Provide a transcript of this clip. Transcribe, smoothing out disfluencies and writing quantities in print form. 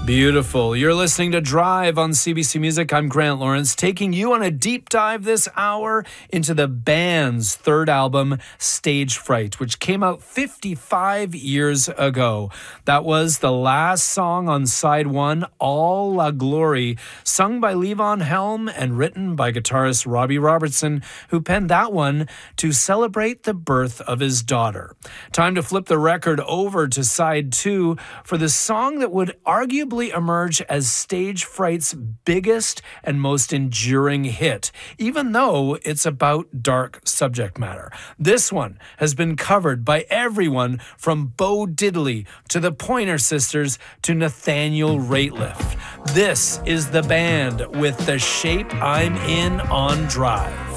Beautiful. You're listening to Drive on CBC Music. I'm Grant Lawrence, taking you on a deep dive this hour into the band's third album, Stage Fright, which came out 55 years ago. That was the last song on side one, All La Glory, sung by Levon Helm and written by guitarist Robbie Robertson, who penned that one to celebrate the birth of his daughter. Time to flip the record over to side two for the song that would arguably emerge as Stage Fright's biggest and most enduring hit, even though it's about dark subject matter. This one has been covered by everyone from Bo Diddley to the Pointer Sisters to Nathaniel Rateliff. This is the band with The Shape I'm In on Drive.